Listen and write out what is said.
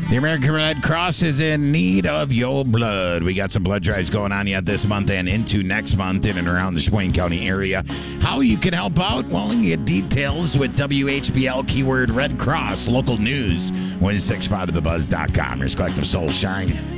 The American Red Cross is in need of your blood. We got some blood drives going on yet this month and into next month in and around the Sheboygan County area. How you can help out? Well, you get details with WHBL keyword Red Cross local news. 165thebuzz.com. Here's Collective Soul Shine.